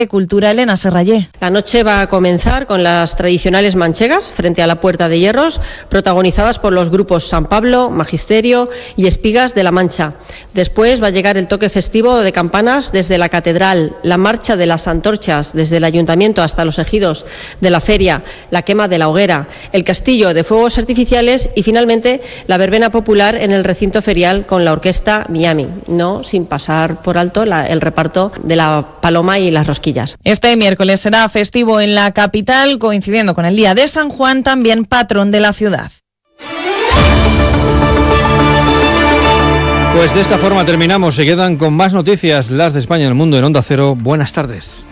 Cultura, Elena Serrallé. La noche va a comenzar con las tradicionales manchegas frente a la Puerta de Hierros, protagonizadas por los grupos San Pablo, Magisterio y Espigas de la Mancha. Después va a llegar el toque festivo de campanas desde la Catedral, la marcha de las antorchas desde el Ayuntamiento hasta los ejidos de la feria, la quema de la hoguera, el castillo de fuegos artificiales y finalmente la verbena popular en el recinto ferial con la orquesta Miami, no sin pasar por alto el reparto de la paloma y las rosquillas. Este miércoles será festivo en la capital, coincidiendo con el Día de San Juan, también patrón de la ciudad. Pues de esta forma terminamos. Se quedan con más noticias, las de España y el mundo en Onda Cero. Buenas tardes.